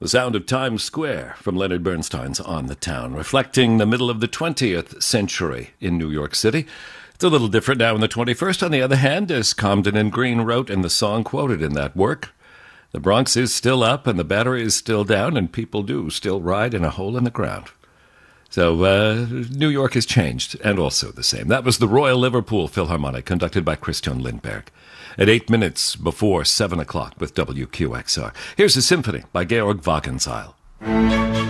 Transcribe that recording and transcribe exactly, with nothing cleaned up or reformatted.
The sound of Times Square from Leonard Bernstein's On the Town, reflecting the middle of the twentieth century in New York City. It's a little different now in the twenty-first. On the other hand, as Comden and Green wrote in the song quoted in that work, the Bronx is still up and the Battery is still down, and people do still ride in a hole in the ground. So uh, New York has changed, and also the same. That was the Royal Liverpool Philharmonic, conducted by Christian Lindberg, at eight minutes before seven o'clock with W Q X R. Here's a symphony by Georg Wagenseil.